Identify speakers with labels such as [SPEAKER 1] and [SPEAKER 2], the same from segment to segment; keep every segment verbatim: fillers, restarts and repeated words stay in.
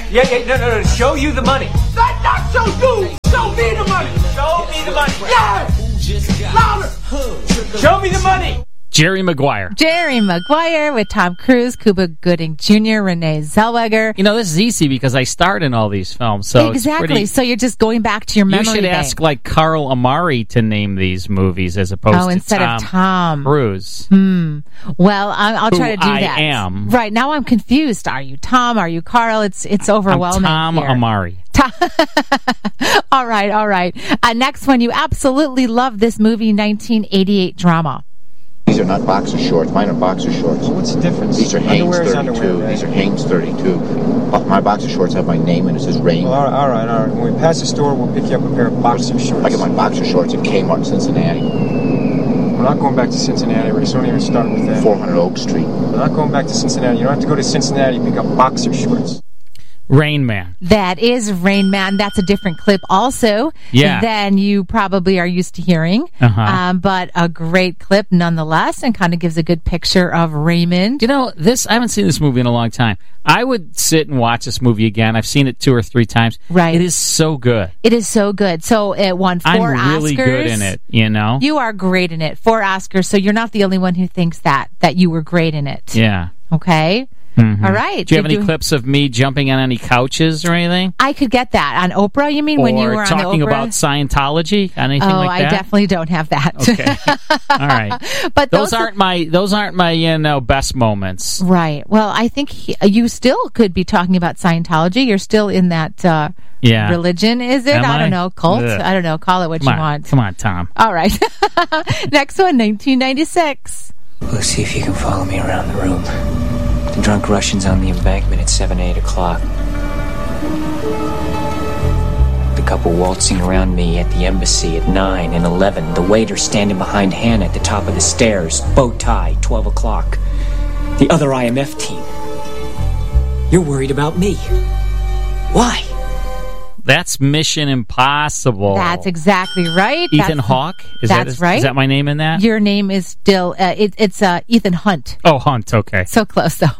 [SPEAKER 1] Yeah, yeah, no, no, no. Show you the money.
[SPEAKER 2] Not, not show you. Show me the money.
[SPEAKER 1] Show me the money.
[SPEAKER 2] Yes. Louder.
[SPEAKER 1] Show me the money.
[SPEAKER 3] Jerry Maguire.
[SPEAKER 4] Jerry Maguire with Tom Cruise, Cuba Gooding Junior, Renee Zellweger.
[SPEAKER 3] You know, this is easy because I starred in all these films. So
[SPEAKER 4] exactly.
[SPEAKER 3] It's pretty,
[SPEAKER 4] so you're just going back to your memory
[SPEAKER 3] You should
[SPEAKER 4] bank.
[SPEAKER 3] ask, like, Carl Amari to name these movies as opposed
[SPEAKER 4] oh,
[SPEAKER 3] to
[SPEAKER 4] instead
[SPEAKER 3] Tom
[SPEAKER 4] of Tom
[SPEAKER 3] Cruise.
[SPEAKER 4] Hmm. Well, I'll, I'll try
[SPEAKER 3] Who
[SPEAKER 4] to do
[SPEAKER 3] I
[SPEAKER 4] that.
[SPEAKER 3] am.
[SPEAKER 4] Right. Now I'm confused. Are you Tom? Are you Carl? It's it's overwhelming.
[SPEAKER 3] I'm Tom
[SPEAKER 4] here.
[SPEAKER 3] Amari.
[SPEAKER 4] all right. All right. Uh, next one. You absolutely love this movie, nineteen eighty-eight drama.
[SPEAKER 5] These are not boxer shorts. Mine are boxer shorts.
[SPEAKER 6] Well, what's the difference?
[SPEAKER 5] These are Hanes
[SPEAKER 6] Underwear is
[SPEAKER 5] thirty-two.
[SPEAKER 6] underwear, right?
[SPEAKER 5] These are Hanes thirty-two. But my boxer shorts have my name and it says Rain.
[SPEAKER 6] Well, all right, all right, all right. When we pass the store, we'll pick you up a pair of boxer shorts.
[SPEAKER 5] I get my boxer shorts at Kmart in Cincinnati.
[SPEAKER 6] We're not going back to Cincinnati, Ray, so don't even start with that.
[SPEAKER 5] four hundred Oak Street.
[SPEAKER 6] We're not going back to Cincinnati. You don't have to go to Cincinnati to pick up boxer shorts.
[SPEAKER 3] Rain Man.
[SPEAKER 4] That is Rain Man. That's a different clip also
[SPEAKER 3] yeah.
[SPEAKER 4] than you probably are used to hearing.
[SPEAKER 3] Uh-huh.
[SPEAKER 4] Um, but a great clip nonetheless and kind of gives a good picture of Raymond.
[SPEAKER 3] You know, this I haven't seen this movie in a long time. I would sit and watch this movie again. I've seen it two or three times.
[SPEAKER 4] Right.
[SPEAKER 3] It is so good.
[SPEAKER 4] It is so good. So it won four Oscars.
[SPEAKER 3] I'm really good in it, you know?
[SPEAKER 4] You are great in it. Four Oscars. So you're not the only one who thinks that, that you were great in it.
[SPEAKER 3] Yeah.
[SPEAKER 4] Okay?
[SPEAKER 3] Mm-hmm.
[SPEAKER 4] All right.
[SPEAKER 3] Do you have
[SPEAKER 4] Did
[SPEAKER 3] any clips of me jumping on any couches or anything?
[SPEAKER 4] I could get that. On Oprah, you mean,
[SPEAKER 3] or
[SPEAKER 4] when you were on the Oprah?
[SPEAKER 3] talking about Scientology? Anything
[SPEAKER 4] oh,
[SPEAKER 3] like that?
[SPEAKER 4] I definitely don't have that.
[SPEAKER 3] Okay. All right.
[SPEAKER 4] But
[SPEAKER 3] those,
[SPEAKER 4] those
[SPEAKER 3] aren't my those aren't my you know best moments.
[SPEAKER 4] Right. Well, I think he, you still could be talking about Scientology. You're still in that uh,
[SPEAKER 3] yeah.
[SPEAKER 4] religion, is it?
[SPEAKER 3] Am
[SPEAKER 4] I
[SPEAKER 3] I
[SPEAKER 4] don't know. Cult?
[SPEAKER 3] Ugh.
[SPEAKER 4] I don't know. Call it what
[SPEAKER 3] Come
[SPEAKER 4] you
[SPEAKER 3] on.
[SPEAKER 4] want.
[SPEAKER 3] Come on, Tom.
[SPEAKER 4] All right. Next one, nineteen ninety-six.
[SPEAKER 7] We'll see if you can follow me around the room. The drunk Russians on the embankment at seven, eight o'clock. The couple waltzing around me at the embassy at nine and eleven. The waiter standing behind Hannah at the top of the stairs. Bow tie, twelve o'clock. The other I M F team. You're worried about me. Why?
[SPEAKER 3] That's Mission Impossible.
[SPEAKER 4] That's exactly right.
[SPEAKER 3] Ethan
[SPEAKER 4] that's,
[SPEAKER 3] Hawke? Is
[SPEAKER 4] that's
[SPEAKER 3] that,
[SPEAKER 4] right.
[SPEAKER 3] Is that my name in that?
[SPEAKER 4] Your name is still, uh, it, it's uh, Ethan Hunt.
[SPEAKER 3] Oh, Hunt, okay.
[SPEAKER 4] So close, though.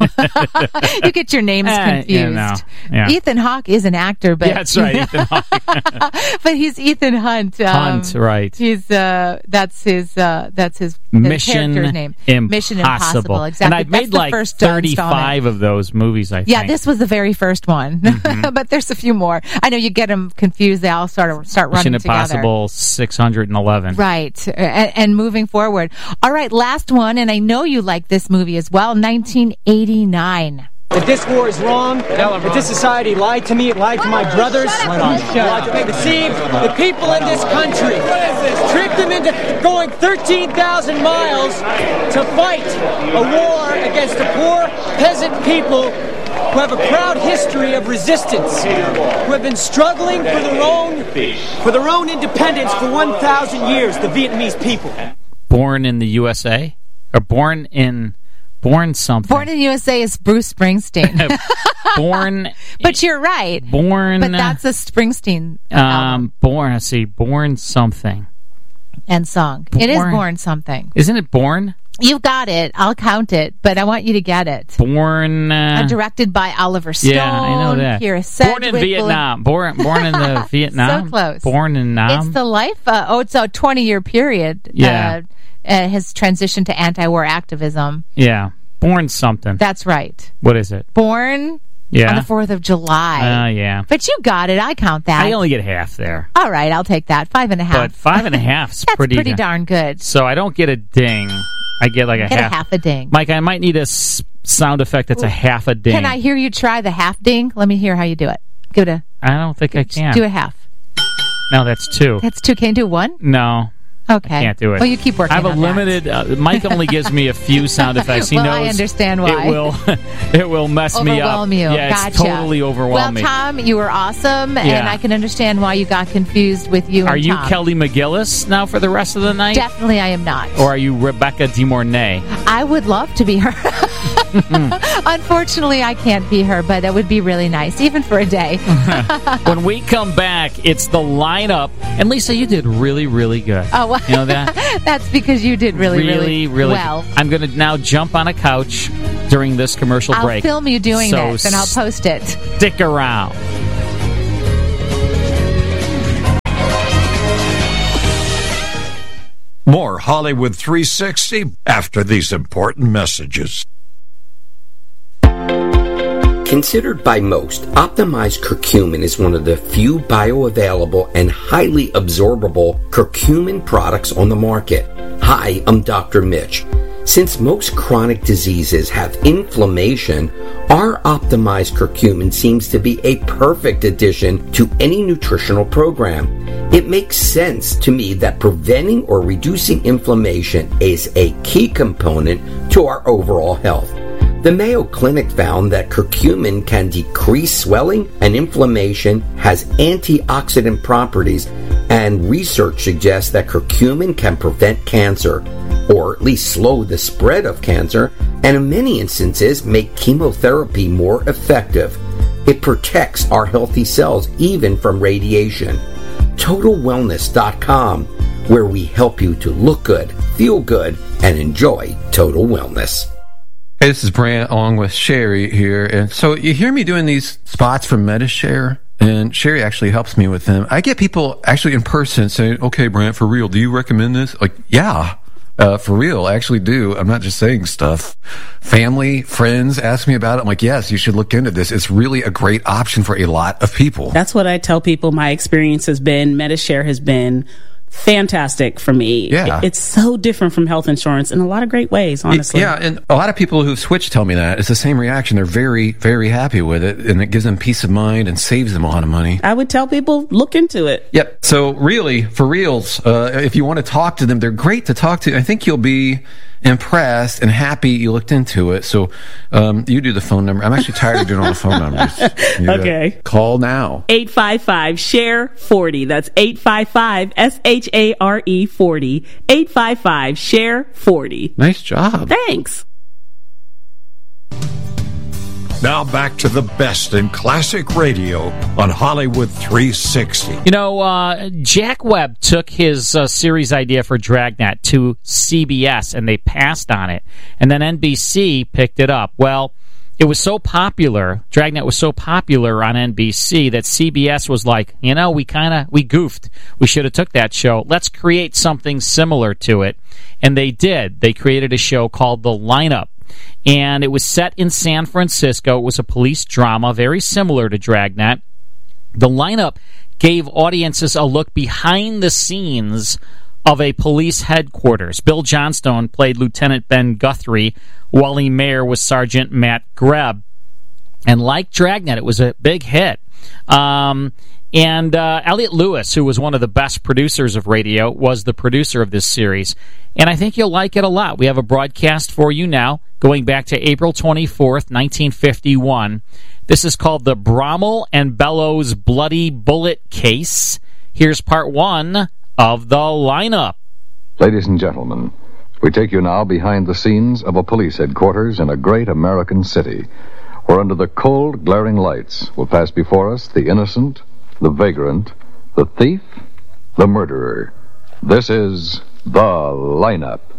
[SPEAKER 4] You get your names
[SPEAKER 3] eh,
[SPEAKER 4] confused.
[SPEAKER 3] You know, yeah.
[SPEAKER 4] Ethan Hawke is an actor, but...
[SPEAKER 3] Yeah, that's right, Ethan Hawke.
[SPEAKER 4] But he's Ethan Hunt. Um,
[SPEAKER 3] Hunt, right.
[SPEAKER 4] He's, uh, that's his, uh, that's his, his
[SPEAKER 3] Mission
[SPEAKER 4] character's name.
[SPEAKER 3] Impossible.
[SPEAKER 4] Mission Impossible, exactly.
[SPEAKER 3] And I've
[SPEAKER 4] that's
[SPEAKER 3] made
[SPEAKER 4] the
[SPEAKER 3] like
[SPEAKER 4] first, uh,
[SPEAKER 3] thirty-five of those movies, I think.
[SPEAKER 4] Yeah, this was the very first one. Mm-hmm. But there's a few more. I know you get them confused. They all sort of start running
[SPEAKER 3] Mission Impossible
[SPEAKER 4] together.
[SPEAKER 3] six hundred eleven.
[SPEAKER 4] Right. And, and moving forward. All right, last one, and I know you like this movie as well, nineteen eighty-nine.
[SPEAKER 8] That this war is wrong, that this society lied to me, it lied to my brothers, lied to deceived the people in this country, tricked them into going thirteen thousand miles to fight a war against the poor peasant people who have a proud history of resistance, who have been struggling for their own, for their own independence for one thousand years, the Vietnamese people.
[SPEAKER 3] Born in the U S A? Or born in... Born something.
[SPEAKER 4] Born in the U S A is Bruce Springsteen.
[SPEAKER 3] Born...
[SPEAKER 4] But you're right.
[SPEAKER 3] Born...
[SPEAKER 4] But that's a Springsteen
[SPEAKER 3] um,
[SPEAKER 4] album.
[SPEAKER 3] Born, let's see, Born something.
[SPEAKER 4] And song.
[SPEAKER 3] Born,
[SPEAKER 4] it is Born something.
[SPEAKER 3] Isn't it Born?
[SPEAKER 4] You've got it. I'll count it, but I want you to get it.
[SPEAKER 3] Born... Uh,
[SPEAKER 4] uh, directed by Oliver Stone.
[SPEAKER 3] Yeah, I know that.
[SPEAKER 4] Kira Sedgwick.
[SPEAKER 3] Born in Vietnam. Born, born in the Vietnam.
[SPEAKER 4] So close.
[SPEAKER 3] Born in Nam.
[SPEAKER 4] It's the life... Uh, oh, it's a twenty-year period.
[SPEAKER 3] Yeah.
[SPEAKER 4] Uh, uh, his transition to anti-war activism.
[SPEAKER 3] Yeah. Born something.
[SPEAKER 4] That's right.
[SPEAKER 3] What is it?
[SPEAKER 4] Born
[SPEAKER 3] yeah.
[SPEAKER 4] on the fourth of July.
[SPEAKER 3] Oh, uh, yeah.
[SPEAKER 4] But you got it. I count that.
[SPEAKER 3] I only get half there.
[SPEAKER 4] All right, I'll take that. Five and a half.
[SPEAKER 3] But five and a half is
[SPEAKER 4] That's
[SPEAKER 3] pretty,
[SPEAKER 4] pretty darn good.
[SPEAKER 3] So I don't get a ding. I get like a
[SPEAKER 4] get
[SPEAKER 3] half.
[SPEAKER 4] a half a ding.
[SPEAKER 3] Mike, I might need a s- sound effect that's a half a ding.
[SPEAKER 4] Can I hear you try the half ding? Let me hear how you do it. Give it a...
[SPEAKER 3] I don't think I can.
[SPEAKER 4] Do a half.
[SPEAKER 3] No, that's two.
[SPEAKER 4] That's two. Can you do one?
[SPEAKER 3] No.
[SPEAKER 4] Okay.
[SPEAKER 3] I can't do it.
[SPEAKER 4] Well, you keep working
[SPEAKER 3] I have a
[SPEAKER 4] on
[SPEAKER 3] limited... Uh, Mike only gives me a few sound effects. He
[SPEAKER 4] well,
[SPEAKER 3] knows
[SPEAKER 4] I understand why.
[SPEAKER 3] It will, it will mess
[SPEAKER 4] overwhelm
[SPEAKER 3] me up.
[SPEAKER 4] Overwhelm you.
[SPEAKER 3] Yeah,
[SPEAKER 4] gotcha.
[SPEAKER 3] it's totally overwhelm
[SPEAKER 4] well,
[SPEAKER 3] me.
[SPEAKER 4] Well, Tom, you were awesome,
[SPEAKER 3] yeah.
[SPEAKER 4] and I can understand why you got confused with you
[SPEAKER 3] Are
[SPEAKER 4] and
[SPEAKER 3] you
[SPEAKER 4] Tom.
[SPEAKER 3] Kelly McGillis now for the rest of the night?
[SPEAKER 4] Definitely I am not.
[SPEAKER 3] Or are you Rebecca De Mornay?
[SPEAKER 4] I would love to be her. Unfortunately, I can't be her, but it would be really nice, even for a day.
[SPEAKER 3] When we come back, it's the lineup. And Lisa, you did really, really good.
[SPEAKER 4] Oh, well,
[SPEAKER 3] you know that?
[SPEAKER 4] That's because you did really, really,
[SPEAKER 3] really, really
[SPEAKER 4] well.
[SPEAKER 3] I'm going to now jump on a couch, during this commercial
[SPEAKER 4] I'll
[SPEAKER 3] break.
[SPEAKER 4] film you doing
[SPEAKER 3] so
[SPEAKER 4] this, and I'll post it.
[SPEAKER 3] Stick around.
[SPEAKER 9] More Hollywood three sixty after these important messages.
[SPEAKER 10] Considered by most, optimized curcumin is one of the few bioavailable and highly absorbable curcumin products on the market. Hi, I'm Doctor Mitch. Since most chronic diseases have inflammation, our optimized curcumin seems to be a perfect addition to any nutritional program. It makes sense to me that preventing or reducing inflammation is a key component to our overall health. The Mayo Clinic found that curcumin can decrease swelling and inflammation, has antioxidant properties, and research suggests that curcumin can prevent cancer, or at least slow the spread of cancer, and in many instances make chemotherapy more effective. It protects our healthy cells even from radiation. Total Wellness dot com, where we help you to look good, feel good, and enjoy total wellness.
[SPEAKER 11] Hey, this is Brant along with Sherry here. And so you hear me doing these spots from MediShare, and Sherry actually helps me with them. I get people actually in person saying, okay, Brant, for real, do you recommend this? Like, yeah, uh, for real, I actually do. I'm not just saying stuff. Family, friends ask me about it. I'm like, yes, you should look into this. It's really a great option for a lot of people.
[SPEAKER 12] That's what I tell people my experience has been. MediShare has been fantastic for me.
[SPEAKER 11] Yeah.
[SPEAKER 12] It's so different from health insurance in a lot of great ways, honestly.
[SPEAKER 11] Yeah, and a lot of people who've switched tell me that. It's the same reaction. They're very, very happy with it, and it gives them peace of mind and saves them a lot of money.
[SPEAKER 12] I would tell people, look into it.
[SPEAKER 11] Yep. So really, for reals, uh, if you want to talk to them, they're great to talk to. I think you'll be impressed and happy you looked into it. So um, you do the phone number. I'm actually tired of doing all the phone numbers. You,
[SPEAKER 12] okay.
[SPEAKER 11] Uh, call now.
[SPEAKER 12] eight five five, S H A R E, forty. That's eight five five, S H A R E, forty. eight five five, S H A R E, forty.
[SPEAKER 11] Nice job.
[SPEAKER 12] Thanks.
[SPEAKER 9] Now back to the best in classic radio on Hollywood three sixty.
[SPEAKER 3] You know, uh, Jack Webb took his uh, series idea for Dragnet to C B S, and they passed on it. And then N B C picked it up. Well, it was so popular, Dragnet was so popular on N B C that C B S was like, you know, we kind of, we goofed. We should have took that show. Let's create something similar to it. And they did. They created a show called The Lineup. And it was set in San Francisco. It was a police drama, very similar to Dragnet. The Lineup gave audiences a look behind the scenes of a police headquarters. Bill Johnstone played Lieutenant Ben Guthrie. Wally Mayer was Sergeant Matt Greb. And like Dragnet, it was a big hit. Um, and uh, Elliot Lewis, who was one of the best producers of radio, was the producer of this series. And I think you'll like it a lot. We have a broadcast for you now, going back to April twenty-fourth, nineteen fifty-one. This is called the Brommel and Bellows Bloody Bullet Case. Here's part one of The Lineup.
[SPEAKER 13] Ladies and gentlemen, we take you now behind the scenes of a police headquarters in a great American city, where under the cold, glaring lights will pass before us the innocent, the vagrant, the thief, the murderer. This is The Lineup.